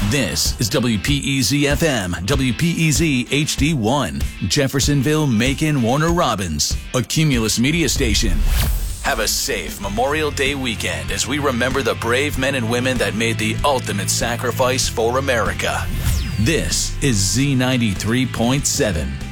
This is WPEZ-FM, WPEZ HD1, Jeffersonville, Macon, Warner Robins, a Cumulus Media station. Have a safe Memorial Day weekend as we remember the brave men and women that made the ultimate sacrifice for America. This is Z93.7.